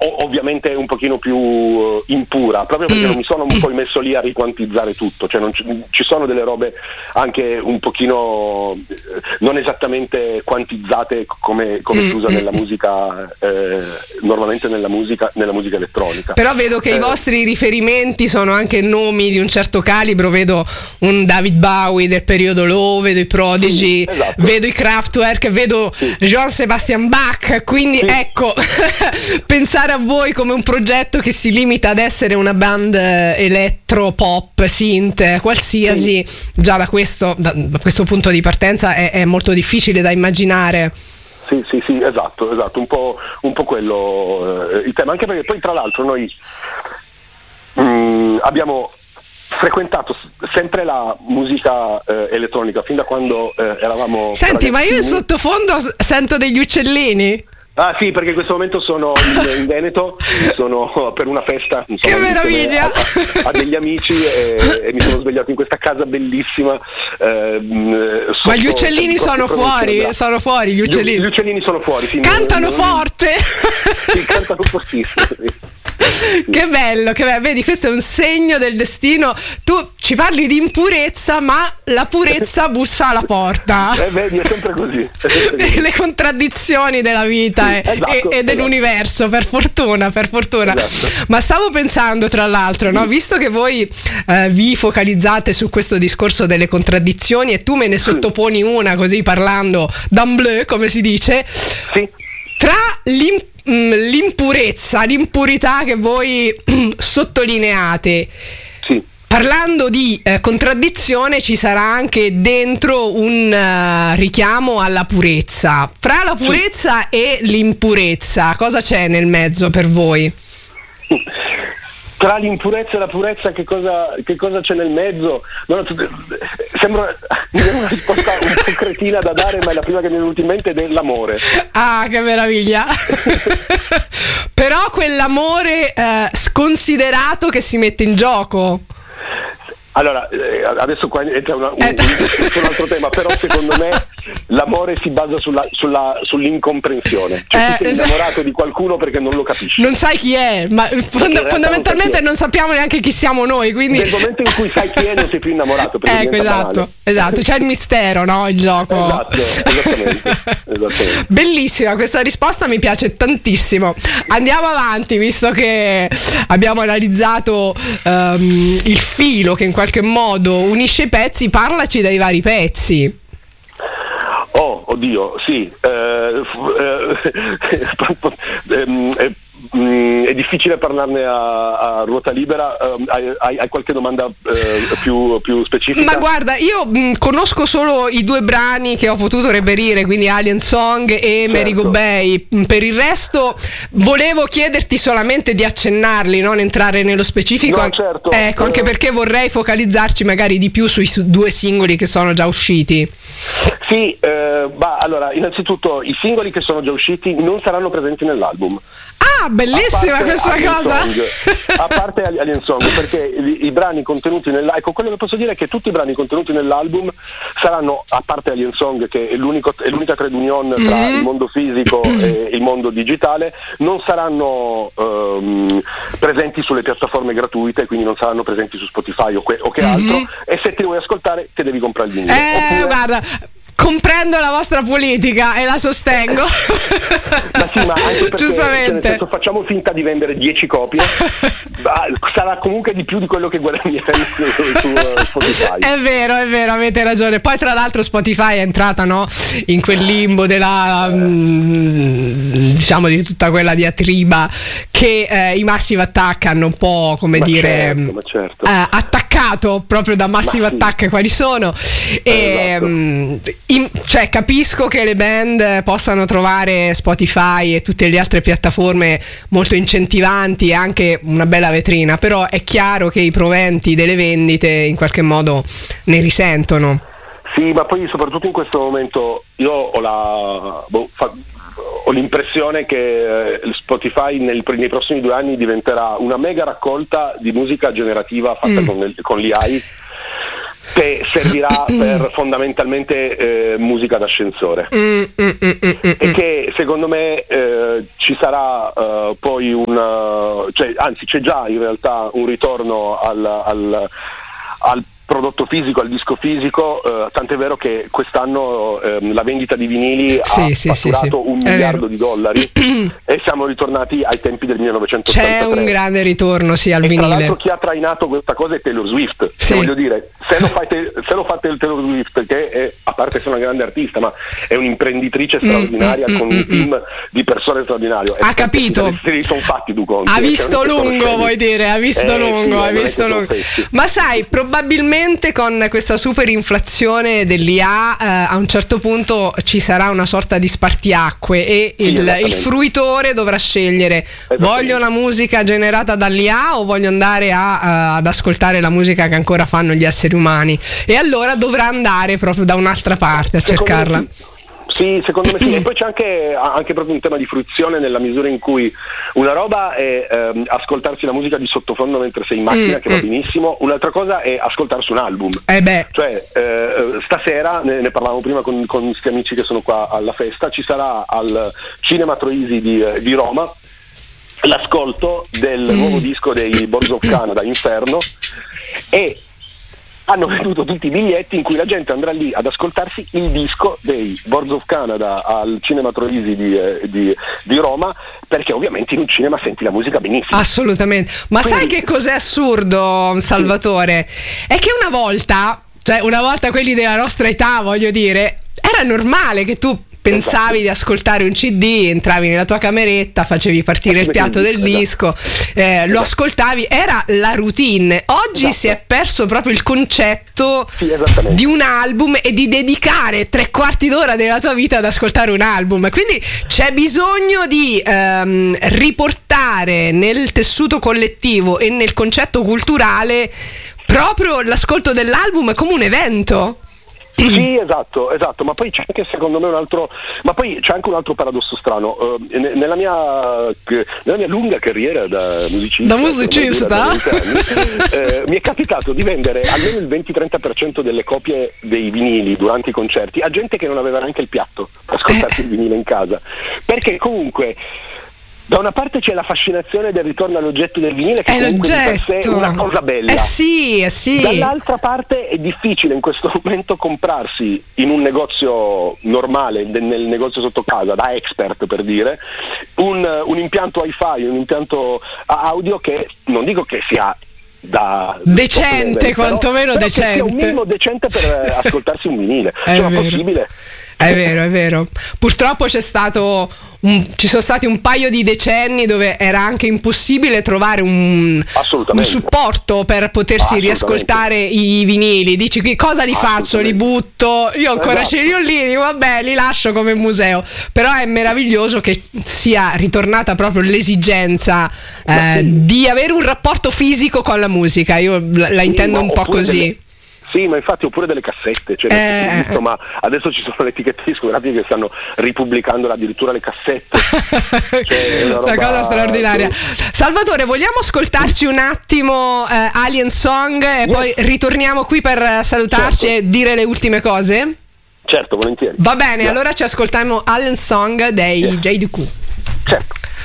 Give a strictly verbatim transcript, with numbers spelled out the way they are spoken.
o, ovviamente un pochino più uh, impura, proprio perché mm. non mi sono poi messo lì a riquantizzare tutto, cioè non ci, ci sono delle robe anche un pochino eh, non esattamente quantizzate come, come mm. si usa nella musica, eh, normalmente nella musica, nella musica elettronica. Però vedo che eh. i vostri riferimenti sono anche nomi di un certo calibro, vedo un David Bowie del periodo Low, vedo i Prodigy, sì, esatto. vedo i Kraftwerk, vedo sì. Johann Sebastian Bach, quindi sì. ecco, pensare a voi come un progetto che si limita ad essere una band elettro, pop, synth, qualsiasi, sì. già da questo, da, da questo punto di partenza è, è molto difficile da immaginare. Sì, sì, sì, esatto, esatto, un po', un po' quello eh, il tema, anche perché poi tra l'altro noi mh, abbiamo frequentato sempre la musica eh, elettronica fin da quando eh, eravamo Senti, ma io in sottofondo sento degli uccellini. Ah sì, perché in questo momento sono in, in Veneto, sono per una festa, che meraviglia, a, a, a degli amici e, e mi sono svegliato in questa casa bellissima. Eh, Ma gli uccellini sono fuori, sono fuori gli uccellini. Gli, gli uccellini sono fuori, sì, cantano non, forte. Sì, cantano fortissimo. Sì. Che bello, che bello, vedi, questo è un segno del destino. Tu ci parli di impurezza, ma la purezza bussa alla porta. Eh, vedi, è sempre così, è sempre così. Le contraddizioni della vita sì, e, esatto, e, e dell'universo, esatto. per fortuna, per fortuna. Esatto. Ma stavo pensando, tra l'altro, no, visto che voi eh, vi focalizzate su questo discorso delle contraddizioni e tu me ne sottoponi una così parlando d'ambleu, come si dice, sì. tra l'im- l'impurezza, l'impurità che voi sottolineate, sì. parlando di eh, contraddizione ci sarà anche dentro un uh, richiamo alla purezza. Fra la purezza sì. e l'impurezza cosa c'è nel mezzo per voi? Tra l'impurezza e la purezza che cosa, che cosa c'è nel mezzo? No, sembra una risposta un po' cretina da dare, ma è la prima che mi è venuta in mente, ed è l'amore. Ah, che meraviglia. Però quell'amore eh, sconsiderato che si mette in gioco. Allora, eh, adesso qua entra una, un, un altro tema, però secondo me l'amore si basa sulla, sulla, sull'incomprensione. Cioè eh, tu sei innamorato di qualcuno perché non lo capisci. Non sai chi è, ma fond- fondamentalmente non, non sappiamo neanche chi siamo noi. Quindi... Nel momento in cui sai chi è non sei più innamorato. Ecco, esatto, esatto, c'è il mistero, no? Il gioco. Esatto, esattamente, esattamente. Bellissima, questa risposta mi piace tantissimo. Andiamo avanti, visto che abbiamo analizzato um, il filo che in qualche qualche modo unisce i pezzi, parlaci dai vari pezzi. Oh, oddio, sì. Eh, eh, eh, è difficile parlarne a, a ruota libera. Uh, hai, hai qualche domanda uh, più, più specifica? Ma guarda, io mh, conosco solo i due brani che ho potuto reperire, quindi Alien Song e certo. Merry Go Bay. Per il resto volevo chiederti solamente di accennarli, non entrare nello specifico. No, certo. Ecco, anche perché vorrei focalizzarci magari di più sui su due singoli che sono già usciti. Sì, eh, bah, allora, innanzitutto i singoli che sono già usciti non saranno presenti nell'album. Ah, bellissima questa Alien cosa! Song, a parte Alien Song, perché i, i brani contenuti nell'album, ecco, quello che posso dire è che tutti i brani contenuti nell'album saranno, a parte Alien Song, che è, l'unico, è l'unica trade union tra mm-hmm. il mondo fisico e il mondo digitale, non saranno um, presenti sulle piattaforme gratuite, quindi non saranno presenti su Spotify o, que- o che mm-hmm. altro, e se ti vuoi ascoltare te devi comprare il vinile. Eh, Oppure... guarda... comprendo la vostra politica e la sostengo. Ma sì, ma anche perché, giustamente, cioè, nel senso, facciamo finta di vendere dieci copie, sarà comunque di più di quello che guadagneremo su, su uh, Spotify. È vero, è vero, avete ragione. Poi tra l'altro Spotify è entrata, no, in quel limbo della mh, diciamo di tutta quella diatriba che eh, i Massive Attack hanno un po', come ma dire, certo, ma certo. eh, attaccato proprio da Massive ma Attack sì. quali sono e esatto. mh, In, cioè capisco che le band possano trovare Spotify e tutte le altre piattaforme molto incentivanti e anche una bella vetrina, però è chiaro che i proventi delle vendite in qualche modo ne risentono. Sì, ma poi soprattutto in questo momento io ho la boh, fa, ho l'impressione che eh, Spotify nel, nei prossimi due anni diventerà una mega raccolta di musica generativa fatta mm. con, con l'A I, che servirà per fondamentalmente eh, musica d'ascensore mm, mm, mm, mm, e che secondo me eh, ci sarà uh, poi un cioè, anzi c'è già in realtà un ritorno al, al, al prodotto fisico, al disco fisico, eh, tant'è vero che quest'anno eh, la vendita di vinili sì, ha sì, fatturato sì, sì. un È miliardo vero. di dollari e siamo ritornati ai tempi del millenovecentottantatré. C'è un grande ritorno sì al e vinile. Tra l'altro chi ha trainato questa cosa è Taylor Swift. Sì. Voglio dire, se lo fate, se lo fate il Taylor Swift, che è, a parte essere una grande artista, ma è un'imprenditrice straordinaria mm, mm, con mm, un team mm. di persone straordinario. Ha capito? Se li sono fatti du conti. Ha visto lungo, vuoi dire? Ha visto eh, lungo, sì, ha visto lungo. Ma sai, probabilmente con questa super inflazione dell'I A eh, a un certo punto ci sarà una sorta di spartiacque e il, sì, il fruitore dovrà scegliere: voglio la musica generata dall'I A o voglio andare a, uh, ad ascoltare la musica che ancora fanno gli esseri umani, e allora dovrà andare proprio da un'altra parte a cercarla. Sì, secondo me sì, e poi c'è anche, anche proprio un tema di fruizione, nella misura in cui una roba è ehm, ascoltarsi la musica di sottofondo mentre sei in macchina, mm, che va benissimo, un'altra cosa è ascoltarsi un album. Eh beh. Cioè, eh, stasera, ne, ne parlavamo prima con, con questi amici che sono qua alla festa, ci sarà al Cinema Troisi di, di Roma l'ascolto del mm. nuovo disco dei Boards of Canada, Inferno, e hanno venduto tutti i biglietti in cui la gente andrà lì ad ascoltarsi il disco dei Boards of Canada al Cinema Troisi di, eh, di, di Roma, perché ovviamente in un cinema senti la musica benissimo. Assolutamente. Ma Quindi... sai che cos'è assurdo, Salvatore? È che una volta, cioè una volta quelli della nostra età, voglio dire, era normale che tu pensavi di ascoltare un C D, entravi nella tua cameretta, facevi partire il piatto del disco, eh, lo ascoltavi, era la routine. Oggi esatto. si è perso proprio il concetto sì, di un album e di dedicare tre quarti d'ora della tua vita ad ascoltare un album. Quindi c'è bisogno di ehm, riportare nel tessuto collettivo e nel concetto culturale proprio l'ascolto dell'album come un evento. Sì, esatto, esatto, ma poi c'è anche secondo me un altro, ma poi c'è anche un altro paradosso strano. Uh, nella mia nella mia lunga carriera da musicista, da musicista? eh, mi è capitato di vendere almeno il venti-trenta per cento delle copie dei vinili durante i concerti a gente che non aveva neanche il piatto per ascoltarsi il vinile in casa, perché comunque da una parte c'è la fascinazione del ritorno all'oggetto del vinile, che è comunque di per sé una cosa bella. Eh sì, eh sì. Dall'altra parte è difficile in questo momento comprarsi in un negozio normale, nel negozio sotto casa, da expert per dire, un, un impianto hi-fi, un impianto audio che non dico che sia da decente, quantomeno però, decente. Però che sia un minimo decente per ascoltarsi un vinile. È cioè, possibile? È vero, è vero. Purtroppo c'è stato un, ci sono stati un paio di decenni dove era anche impossibile trovare un, un supporto per potersi riascoltare i vinili. Dici, che cosa li faccio? Li butto? Io ancora esatto. ce li ho lì, dico, vabbè, li lascio come museo. Però è meraviglioso che sia ritornata proprio l'esigenza eh, sì. di avere un rapporto fisico con la musica. Io la, la intendo sì, un po' così. Delle... Sì, ma infatti oppure delle cassette, cioè, eh, visto, ma adesso ci sono le etichette discografiche che stanno ripubblicando addirittura le cassette. Cioè, una, una cosa straordinaria. Salvatore, vogliamo ascoltarci un attimo eh, Alien Song e yes. poi ritorniamo qui per salutarci certo. e dire le ultime cose? Certo, volentieri. Va bene, yes. allora ci ascoltiamo Alien Song dei yes. J D Q. Certo.